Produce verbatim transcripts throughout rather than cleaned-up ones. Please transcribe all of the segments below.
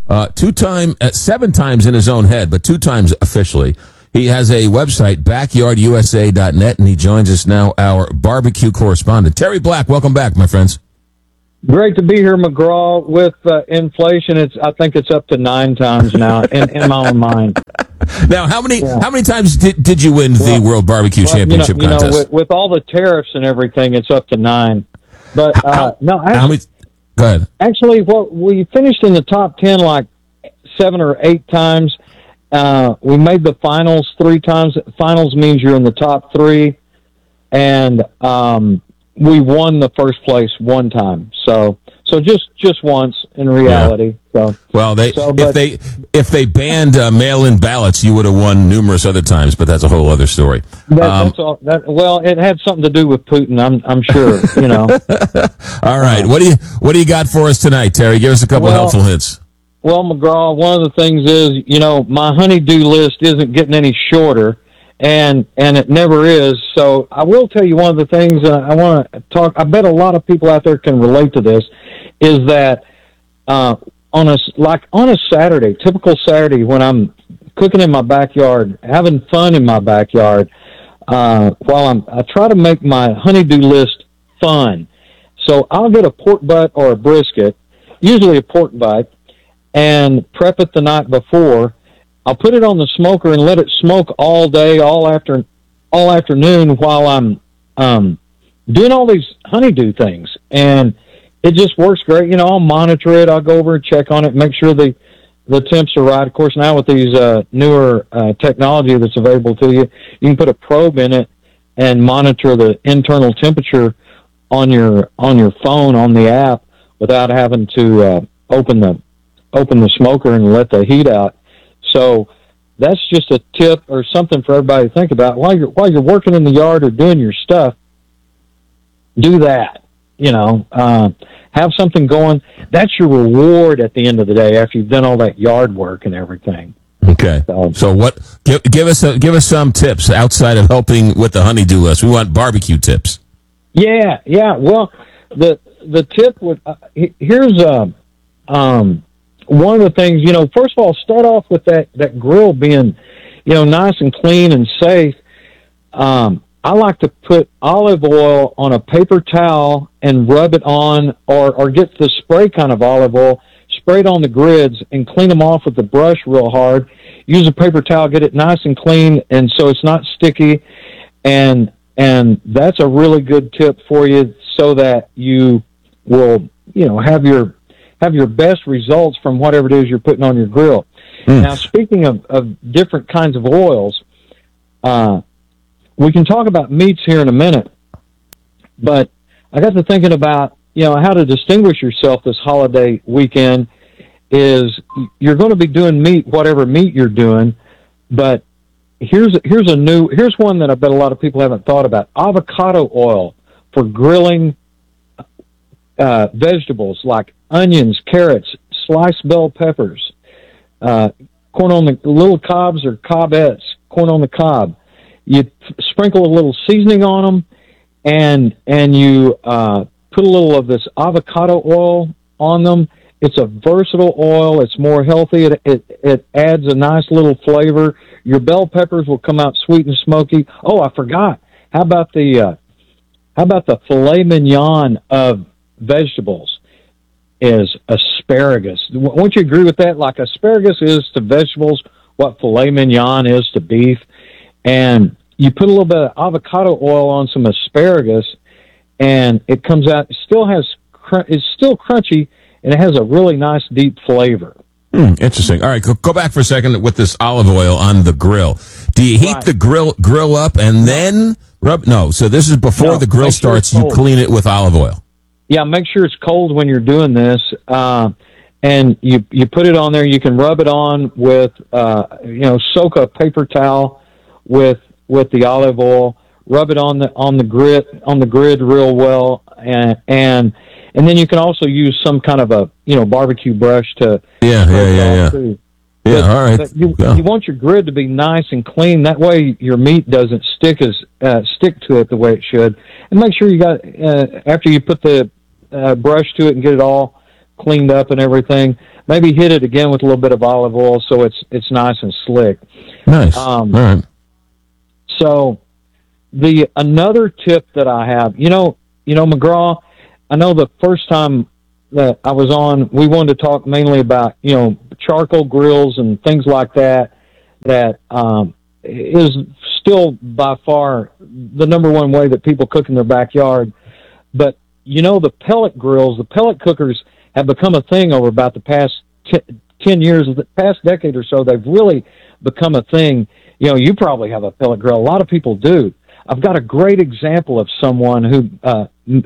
uh, two time, uh, seven times in his own head, but two times officially. He has a website, backyard u s a dot net, and he joins us now, our barbecue correspondent. Terry Black, welcome back, my friends. Great to be here, McGraw. With uh, inflation, it's I think it's up to nine times now in, in my own mind. Now, how many yeah. how many times did, did you win well, the World Barbecue well, Championship you know, contest? You know, with, with all the tariffs and everything, it's up to nine. But uh, how, no, actually, how many? Go ahead. Actually, well, we finished in the top ten like seven or eight times. Uh, we made the finals three times. Finals means you're in the top three, and um, we won the first place one time. So, so just just once in reality. Yeah. So, well, they so, if but, they if they banned uh, mail-in ballots, you would have won numerous other times. But that's a whole other story. That, um, that's all, that, well, it had something to do with Putin. I'm I'm sure. You know. All right. What do you what do you got for us tonight, Terry? Give us a couple well, helpful hints. Well, McGraw, one of the things is, you know, my honey-do list isn't getting any shorter, and and it never is. So I will tell you one of the things uh, I want to talk. I bet a lot of people out there can relate to this. Is that uh, on a like on a Saturday, typical Saturday, when I'm cooking in my backyard, having fun in my backyard, uh, while I'm I try to make my honey-do list fun. So I'll get a pork butt or a brisket, usually a pork butt, and prep it the night before. I'll put it on the smoker and let it smoke all day, all after, all afternoon while I'm um, doing all these honeydew things, and it just works great. You know, I'll monitor it. I'll go over and check on it, make sure the the temps are right. Of course, now with these uh, newer uh, technology that's available to you, you can put a probe in it and monitor the internal temperature on your on your phone on the app without having to uh, open the open the smoker and let the heat out. So that's just a tip or something for everybody to think about while you're while you're working in the yard or doing your stuff. Do that, you know, uh, have something going. That's your reward at the end of the day after you've done all that yard work and everything. Okay. So, so what? Give, give us a, give us some tips outside of helping with the honeydew list. We want barbecue tips. Yeah, yeah. Well, the the tip would uh, here's um. um One of the things, you know, first of all, start off with that, that grill being, you know, nice and clean and safe. Um, I like to put olive oil on a paper towel and rub it on, or, or get the spray kind of olive oil, spray it on the grids and clean them off with the brush real hard. Use a paper towel, get it nice and clean, and so it's not sticky. And, and that's a really good tip for you so that you will, you know, have your, have your best results from whatever it is you're putting on your grill. Mm. Now, speaking of, of different kinds of oils, uh, we can talk about meats here in a minute, but I got to thinking about, you know, how to distinguish yourself this holiday weekend is you're going to be doing meat, whatever meat you're doing, but here's, here's a new, here's one that I bet a lot of people haven't thought about. Avocado oil for grilling uh, vegetables like onions, carrots, sliced bell peppers, uh, corn on the little cobs or cobettes, corn on the cob. You p- sprinkle a little seasoning on them, and and you uh, put a little of this avocado oil on them. It's a versatile oil. It's more healthy. It it, it adds a nice little flavor. Your bell peppers will come out sweet and smoky. Oh, I forgot. How about the uh, how about the filet mignon of vegetables? Is asparagus. Won't you agree with that? Like asparagus is to vegetables what filet mignon is to beef. And you put a little bit of avocado oil on some asparagus, and it comes out, it still has, it's still crunchy, and it has a really nice deep flavor. Hmm, interesting. All right, go, go back for a second with this olive oil on the grill. Do you heat right. the grill grill up and then rub? No, so this is before no, the grill starts, sure you clean it with olive oil. Yeah, make sure it's cold when you're doing this, uh, and you you put it on there. You can rub it on with, uh, you know, soak a paper towel with with the olive oil. Rub it on the on the grid on the grid real well, and and and then you can also use some kind of a you know barbecue brush to yeah yeah yeah yeah. Too. Yeah, but, all right. You, yeah. you want your grid to be nice and clean. That way, your meat doesn't stick as uh, stick to it the way it should. And make sure you got uh, after you put the uh, brush to it and get it all cleaned up and everything. Maybe hit it again with a little bit of olive oil so it's it's nice and slick. Nice. Um, All right. So the another tip that I have, you know, you know, McGraw, I know the first time that I was on, we wanted to talk mainly about, you know, charcoal grills and things like that, that um, is still by far the number one way that people cook in their backyard. But, you know, the pellet grills, the pellet cookers have become a thing over about the past t- ten years, the past decade or so. They've really become a thing. You know, you probably have a pellet grill. A lot of people do. I've got a great example of someone who uh,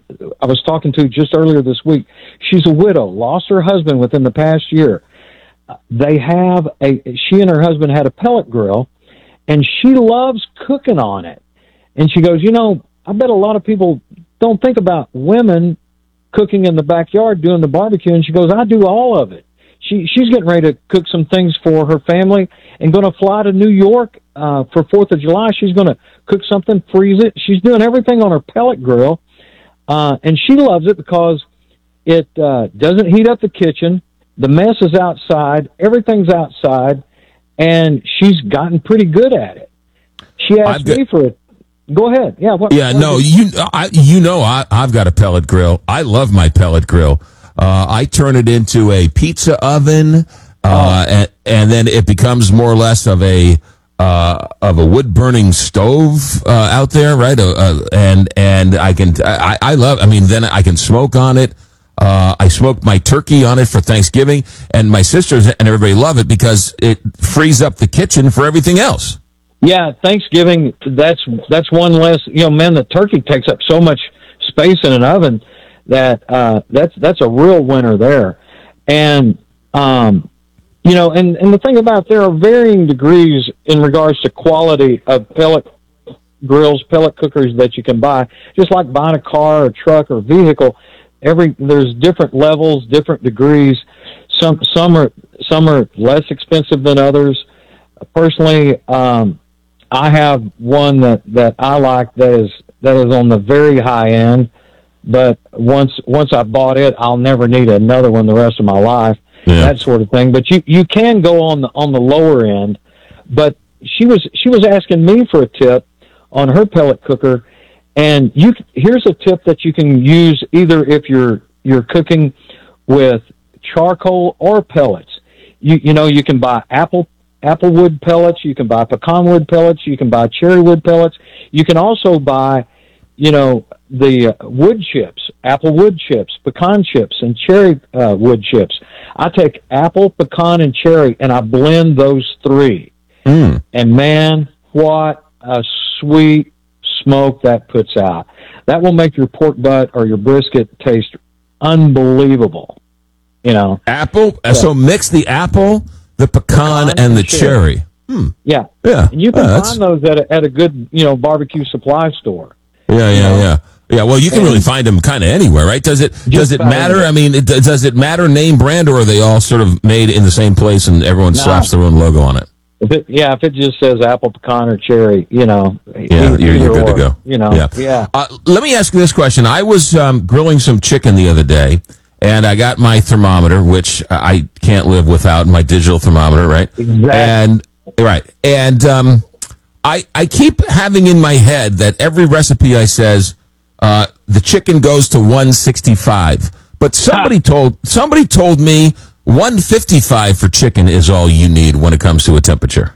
I was talking to just earlier this week. She's a widow, lost her husband within the past year. They have a, she and her husband had a pellet grill, and she loves cooking on it. And she goes, you know, I bet a lot of people don't think about women cooking in the backyard doing the barbecue. And she goes, I do all of it. She she's getting ready to cook some things for her family and going to fly to New York uh, for Fourth of July. She's going to cook something, freeze it. She's doing everything on her pellet grill, uh, and she loves it because it uh, doesn't heat up the kitchen. The mess is outside. Everything's outside, and she's gotten pretty good at it. She asked got- me for it. Go ahead. Yeah. What, Yeah, what no, did- you I, you know I, I've got a pellet grill. I love my pellet grill. Uh, I turn it into a pizza oven, uh, Oh. and, and then it becomes more or less of a uh, of a wood burning stove uh, out there, right? Uh, uh, and and I can I, I love. I mean, then I can smoke on it. Uh, I smoked my turkey on it for Thanksgiving, and my sisters and everybody love it because it frees up the kitchen for everything else. Yeah, Thanksgiving, that's that's one less, you know, man, the turkey takes up so much space in an oven that uh, that's that's a real winner there. And, um, you know, and, and the thing about there are varying degrees in regards to quality of pellet grills, pellet cookers that you can buy. Just like buying a car or truck or vehicle, every there's different levels, different degrees. Some some are some are less expensive than others. Personally, um, I have one that, that I like that is that is on the very high end, but once once I bought it, I'll never need another one the rest of my life. Yeah. That sort of thing. But you, you can go on the on the lower end. But she was she was asking me for a tip on her pellet cooker, and you here's a tip that you can use either if you're you're cooking with charcoal or pellets. You you know you can buy apple applewood pellets, you can buy pecan wood pellets, you can buy cherry wood pellets. You can also buy, you know, the uh, wood chips, apple wood chips, pecan chips, and cherry uh, wood chips. I take apple, pecan, and cherry, and I blend those three. Mm. And man, what a sweet smoke that puts out. That will make your pork butt or your brisket taste unbelievable. You know, Apple. Uh, so mix the apple, the pecan, Pecan and the and cherry. cherry. Hmm. yeah. Yeah. And you can Uh, that's- find those at a, at a good, you know, barbecue supply store. Yeah, yeah, know? yeah. Yeah, well, you can And- really find them kind of anywhere, right? Does it does it about matter? anywhere. I mean, it, does it matter name brand, or are they all sort of made in the same place and everyone No. slaps their own logo on it? If it, yeah, if it just says apple, pecan, or cherry, you know, Yeah, you're, you're good to go. You know, yeah. yeah. Uh, let me ask you this question. I was um, grilling some chicken the other day, and I got my thermometer, which I can't live without, my digital thermometer, right? Exactly. And right, and um, I I keep having in my head that every recipe I says uh, the chicken goes to one sixty-five, but somebody told somebody told me one fifty-five for chicken is all you need when it comes to a temperature.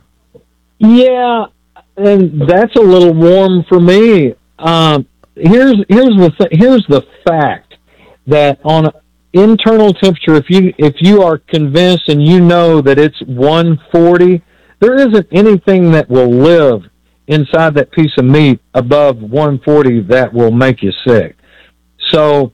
Yeah, and that's a little warm for me. Um, here's here's the th- here's the fact that on internal temperature, if you if you are convinced and you know that it's one forty, there isn't anything that will live inside that piece of meat above one forty that will make you sick. So,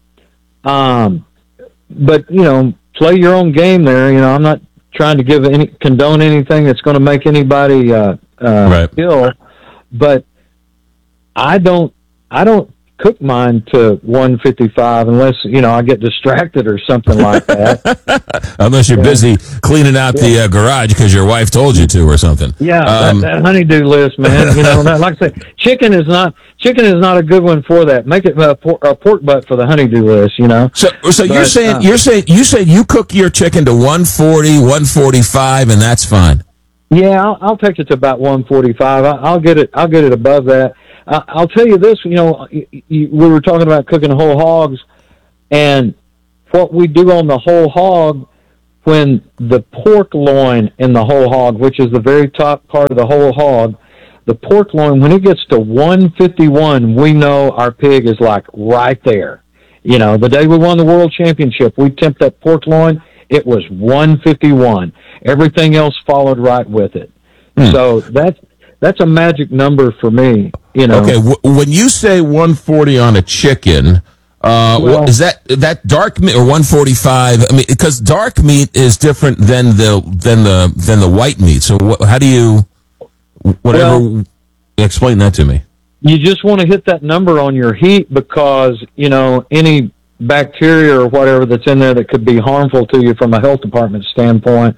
um, but you know, play your own game there. You know, I'm not trying to give any condone anything that's going to make anybody uh, uh, Right. ill, but I don't I don't cook mine to one fifty-five unless, you know, I get distracted or something like that. Unless you're yeah. busy cleaning out yeah. the uh, garage because your wife told you to or something. Yeah, um, that, that honeydew list, man. You know, that, like I say, chicken is not chicken is not a good one for that. Make it a, por- a pork butt for the honeydew list, you know. So, so but, you're saying uh, you're saying you said you cook your chicken to one forty, one forty-five, and that's fine. Yeah, I'll, I'll take it to about one forty-five. I, I'll get it. I'll get it above that. Uh, I'll tell you this. You know, you, you, we were talking about cooking whole hogs, and what we do on the whole hog when the pork loin in the whole hog, which is the very top part of the whole hog, the pork loin, when it gets to one fifty-one, we know our pig is like right there. You know, the day we won the world championship, we temped that pork loin. It was one fifty-one. Everything else followed right with it. Hmm. So that's that's a magic number for me. You know. Okay, w- when you say one forty on a chicken, uh, well, is that that dark meat or one forty-five? I mean, because dark meat is different than the than the than the white meat. So wh- how do you whatever well, explain that to me? You just want to hit that number on your heat because you know any bacteria or whatever that's in there that could be harmful to you from a health department standpoint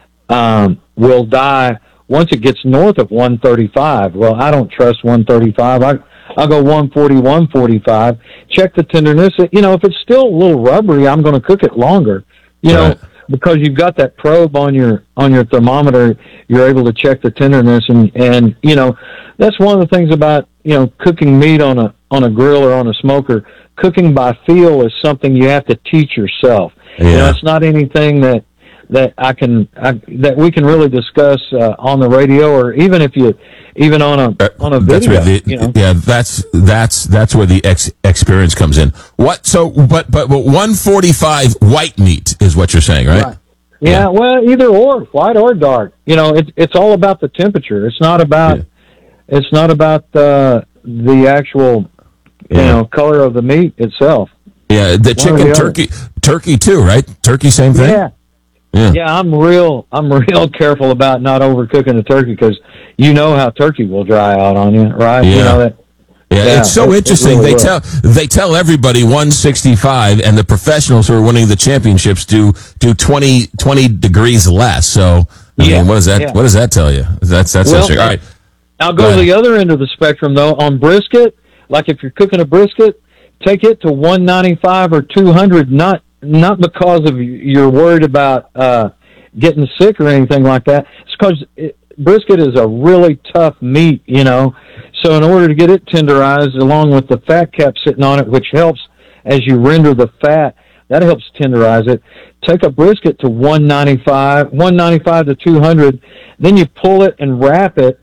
um, will die once it gets north of one thirty-five. Well, I don't trust one thirty-five. I, I'll go one forty, one forty-five. Check the tenderness. You know, if it's still a little rubbery, I'm going to cook it longer. You know, right. Because you've got that probe on your on your thermometer, you're able to check the tenderness, and and you know, that's one of the things about you know cooking meat on a on a grill or on a smoker. Cooking by feel is something you have to teach yourself. Yeah. You know, it's not anything that that I can I, that we can really discuss uh, on the radio or even if you even on a on a video. That's the, you know? Yeah, that's that's that's where the ex- experience comes in. What? So, but but but one forty-five white meat is what you're saying, right? Right. Yeah, yeah. Well, either or, white or dark. You know, it's it's all about the temperature. It's not about yeah. it's not about uh, the actual. You yeah. know, color of the meat itself. Yeah, the One chicken, the turkey, turkey too, right? Turkey, same thing. Yeah, yeah. Yeah, I'm real. I'm real careful about not overcooking the turkey because you know how turkey will dry out on you, right? Yeah. You know that. Yeah, yeah, it's so it, interesting. It really they will. tell they tell everybody one sixty-five, and the professionals who are winning the championships do do twenty, twenty degrees less. So, I yeah. mean, what does that yeah. what does that tell you? That's that's well, interesting. All right, I'll go, go to the other end of the spectrum though. On brisket. Like if you're cooking a brisket, take it to one ninety-five or two hundred, not not because of you're worried about uh, getting sick or anything like that. It's because it, brisket is a really tough meat, you know. So in order to get it tenderized, along with the fat cap sitting on it, which helps as you render the fat, that helps tenderize it. Take a brisket to one ninety-five, one ninety-five to two hundred, then you pull it and wrap it.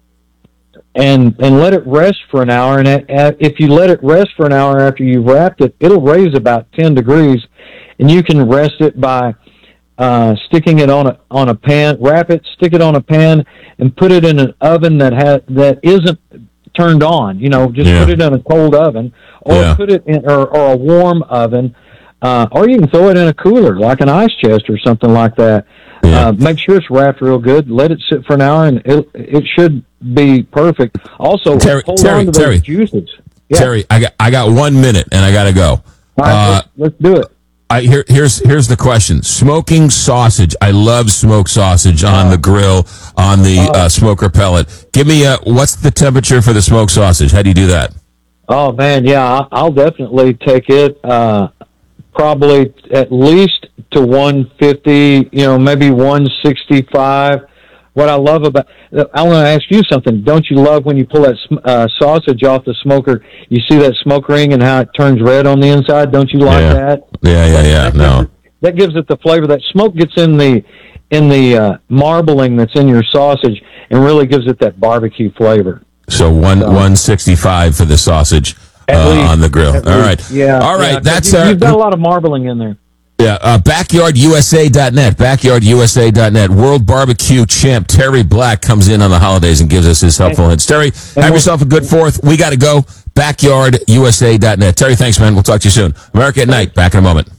And and let it rest for an hour. And if you let it rest for an hour after you've wrapped it, it'll raise about ten degrees. And you can rest it by uh, sticking it on a on a pan, wrap it, stick it on a pan, and put it in an oven that has that isn't turned on. You know, just yeah. put it in a cold oven, or yeah. put it in or, or a warm oven, uh, or you can throw it in a cooler like an ice chest or something like that. Yeah. Uh, make sure it's wrapped real good. Let it sit for an hour, and it it should be perfect. Also, Terry, hold Terry, on to Terry, those juices. Yeah. Terry, I got I got one minute, and I got to go. All right, uh, let's, let's do it. I here here's here's the question: smoking sausage. I love smoked sausage on uh, the grill on the uh, uh, smoker pellet. Give me a what's the temperature for the smoked sausage? How do you do that? Oh man, yeah, I'll definitely take it. Uh, probably at least to one fifty, you know, maybe one sixty-five. What I love about, I want to ask you something. Don't you love when you pull that uh, sausage off the smoker, you see that smoke ring and how it turns red on the inside? Don't you like yeah. that? Yeah, yeah, yeah. That no. Gives it, that gives it the flavor. That smoke gets in the in the uh, marbling that's in your sausage and really gives it that barbecue flavor. So one so, one sixty-five for the sausage uh, least, on the grill. All right. Yeah. All right. Yeah, That's you, uh, you've got a lot of marbling in there. Yeah, uh, backyard U S A dot net, backyard U S A dot net. World Barbecue champ Terry Black comes in on the holidays and gives us his helpful hints. Terry, have yourself a good fourth. We got to go. backyard U S A dot net. Terry, thanks, man. We'll talk to you soon. America at Night, back in a moment.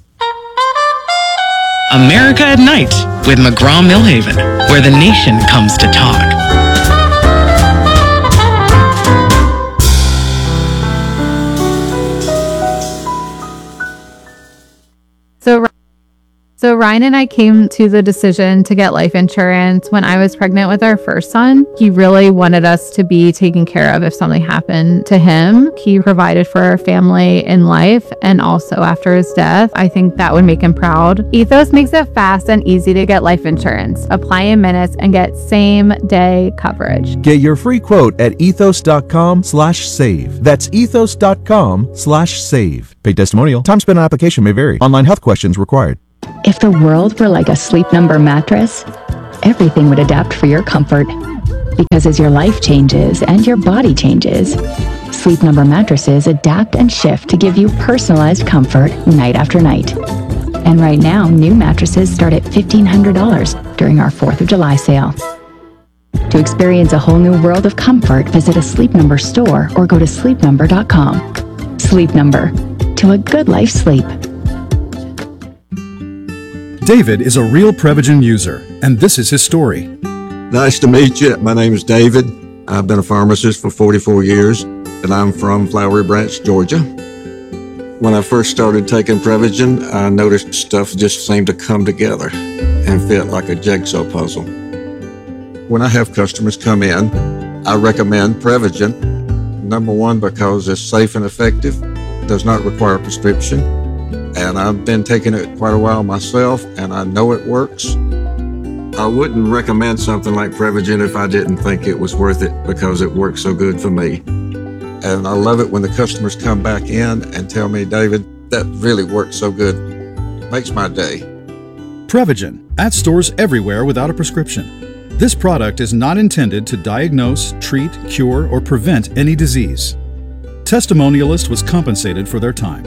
America at Night with McGraw-Millhaven, where the nation comes to talk. So Ryan and I came to the decision to get life insurance when I was pregnant with our first son. He really wanted us to be taken care of if something happened to him. He provided for our family in life and also after his death. I think that would make him proud. Ethos makes it fast and easy to get life insurance. Apply in minutes and get same day coverage. Get your free quote at ethos.com slash save. That's ethos.com slash save. Paid testimonial. Time spent on application may vary. Online health questions required. If the world were like a Sleep Number mattress, everything would adapt for your comfort. Because as your life changes and your body changes, Sleep Number mattresses adapt and shift to give you personalized comfort night after night. And right now, new mattresses start at fifteen hundred dollars during our fourth of July sale. To experience a whole new world of comfort, visit a Sleep Number store or go to sleep number dot com. Sleep Number. To a good life sleep. David is a real Prevagen user, and this is his story. Nice to meet you. My name is David. I've been a pharmacist for forty-four years, and I'm from Flowery Branch, Georgia. When I first started taking Prevagen, I noticed stuff just seemed to come together and fit like a jigsaw puzzle. When I have customers come in, I recommend Prevagen. Number one, because it's safe and effective, does not require a prescription, and I've been taking it quite a while myself, and I know it works. I wouldn't recommend something like Prevagen if I didn't think it was worth it because it works so good for me. And I love it when the customers come back in and tell me, David, that really worked so good. Makes my day. Prevagen, at stores everywhere without a prescription. This product is not intended to diagnose, treat, cure, or prevent any disease. Testimonialist was compensated for their time.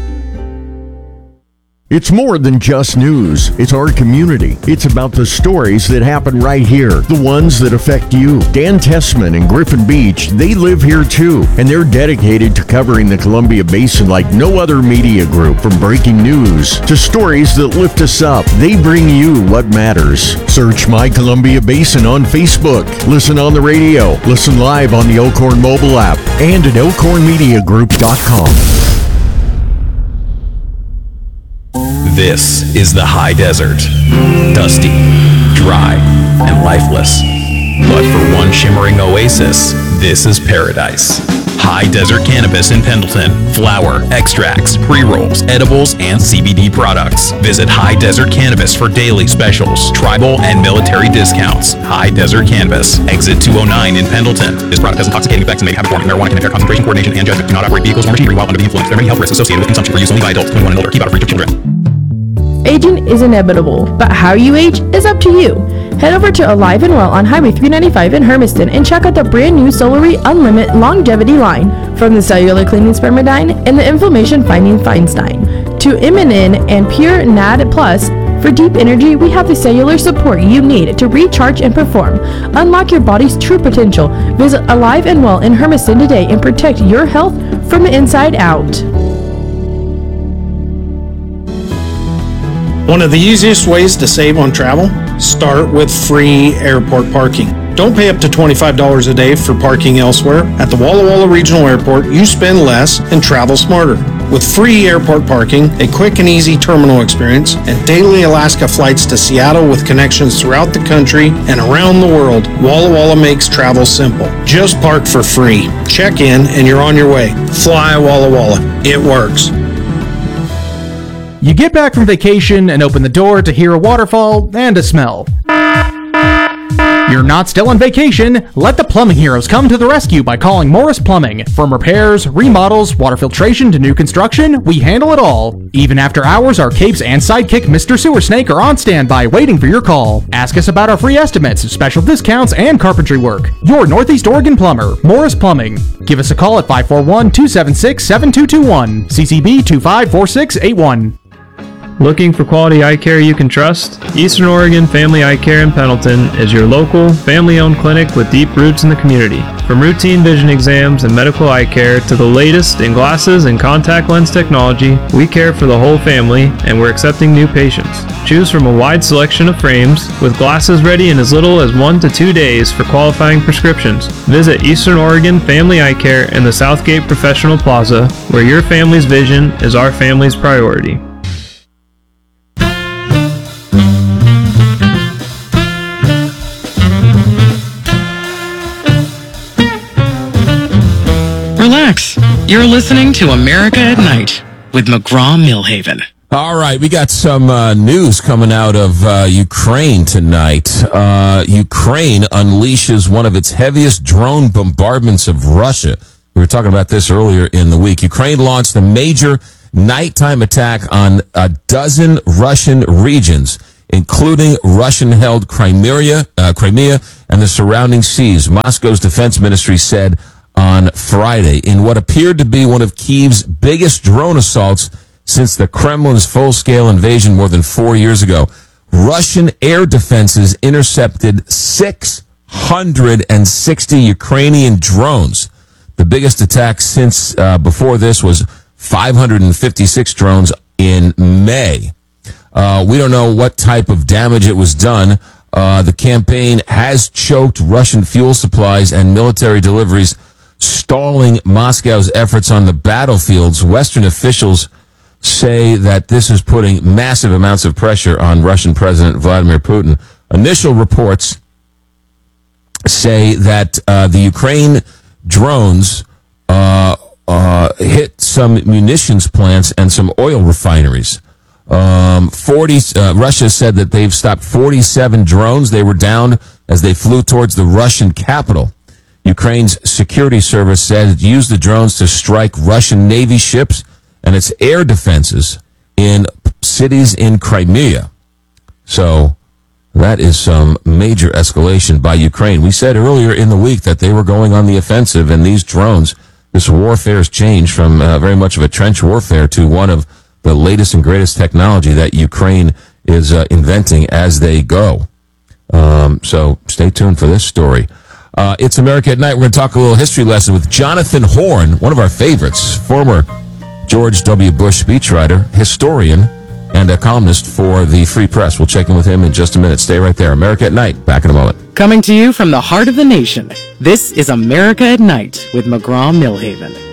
It's more than just news. It's our community. It's about the stories that happen right here, the ones that affect you. Dan Tessman and Griffin Beach, they live here too, and they're dedicated to covering the Columbia Basin like no other media group. From breaking news to stories that lift us up, they bring you what matters. Search My Columbia Basin on Facebook. Listen on the radio. Listen live on the Elkhorn mobile app and at elkhorn media group dot com. This is the high desert. Dusty, dry, and lifeless. But for one shimmering oasis, this is paradise. High Desert Cannabis in Pendleton. Flower, extracts, pre-rolls, edibles, and C B D products. Visit High Desert Cannabis for daily specials, tribal, and military discounts. High Desert Cannabis, exit two oh nine in Pendleton. This product has intoxicating effects and may have form. Marijuana can impair concentration, coordination, and judgment. Do not operate vehicles or machinery while under the influence. There are many health risks associated with consumption for use only by adults twenty-one and older. Keep out of reach of children. Aging is inevitable, but how you age is up to you. Head over to Alive and Well on Highway three ninety-five in Hermiston and check out the brand new Solary Unlimited Longevity line. From the cellular cleaning Spermidine and the inflammation fighting Feinstein to Immunin and Pure N A D Plus. For deep energy, we have the cellular support you need to recharge and perform. Unlock your body's true potential. Visit Alive and Well in Hermiston today and protect your health from the inside out. One of the easiest ways to save on travel? Start with free airport parking. Don't pay up to twenty-five dollars a day for parking elsewhere. At the Walla Walla Regional Airport, you spend less and travel smarter. With free airport parking, a quick and easy terminal experience, and daily Alaska flights to Seattle with connections throughout the country and around the world, Walla Walla makes travel simple. Just park for free. Check in and you're on your way. Fly Walla Walla. It works. You get back from vacation and open the door to hear a waterfall and a smell. You're not still on vacation. Let the plumbing heroes come to the rescue by calling Morris Plumbing. From repairs, remodels, water filtration to new construction, we handle it all. Even after hours, our capes and sidekick Mister Sewer Snake are on standby waiting for your call. Ask us about our free estimates, special discounts, and carpentry work. Your Northeast Oregon plumber, Morris Plumbing. Give us a call at five four one, two seven six, seven two two one, C C B two five four six eight one. Looking for quality eye care you can trust? Eastern Oregon Family Eye Care in Pendleton is your local, family-owned clinic with deep roots in the community. From routine vision exams and medical eye care to the latest in glasses and contact lens technology, we care for the whole family and we're accepting new patients. Choose from a wide selection of frames with glasses ready in as little as one to two days for qualifying prescriptions. Visit Eastern Oregon Family Eye Care in the Southgate Professional Plaza, where your family's vision is our family's priority. You're listening to America at Night with McGraw-Millhaven. All right, we got some uh, news coming out of uh, Ukraine tonight. Uh, Ukraine unleashes one of its heaviest drone bombardments of Russia. We were talking about this earlier in the week. Ukraine launched a major nighttime attack on a dozen Russian regions, including Russian-held Crimea, uh, Crimea and the surrounding seas, Moscow's defense ministry said on Friday, in what appeared to be one of Kyiv's biggest drone assaults since the Kremlin's full-scale invasion more than four years ago. Russian air defenses intercepted six hundred sixty Ukrainian drones. The biggest attack since uh, before this was five hundred fifty-six drones in May. Uh, we don't know what type of damage it was done. Uh, the campaign has choked Russian fuel supplies and military deliveries, stalling Moscow's efforts on the battlefields. Western officials say that this is putting massive amounts of pressure on Russian President Vladimir Putin. Initial reports say that uh, the Ukraine drones uh, uh, hit some munitions plants and some oil refineries. Um, forty uh, Russia said that they've stopped forty-seven drones. They were downed as they flew towards the Russian capital. Ukraine's security service said it used the drones to strike Russian Navy ships and its air defenses in cities in Crimea. So that is some major escalation by Ukraine. We said earlier in the week that they were going on the offensive, and these drones, this warfare has changed from uh, very much of a trench warfare to one of the latest and greatest technology that Ukraine is uh, inventing as they go. Um, so stay tuned for this story. Uh, it's America at Night. We're going to talk a little history lesson with Jonathan Horn, one of our favorites, former George W. Bush speechwriter, historian, and a columnist for the Free Press. We'll check in with him in just a minute. Stay right there. America at Night. Back in a moment. Coming to you from the heart of the nation, this is America at Night with McGraw-Millhaven.